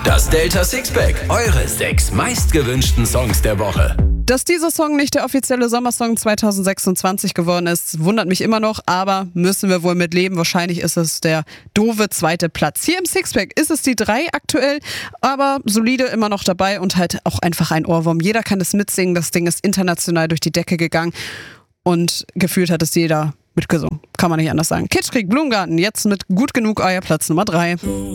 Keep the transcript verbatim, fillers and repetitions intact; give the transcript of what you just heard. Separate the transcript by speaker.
Speaker 1: Das Delta Sixpack, eure sechs meistgewünschten Songs der Woche.
Speaker 2: Dass dieser Song nicht der offizielle Sommersong zwanzig sechsundzwanzig geworden ist, wundert mich immer noch, aber müssen wir wohl mit leben. Wahrscheinlich ist es der doofe zweite Platz. Hier im Sixpack ist es die drei aktuell, aber solide immer noch dabei und halt auch einfach ein Ohrwurm. Jeder kann es mitsingen, das Ding ist international durch die Decke gegangen und gefühlt hat es jeder mitgesungen. Kann man nicht anders sagen. Kitschkrieg, Blumengarten, jetzt mit Gut genug euer Platz Nummer drei.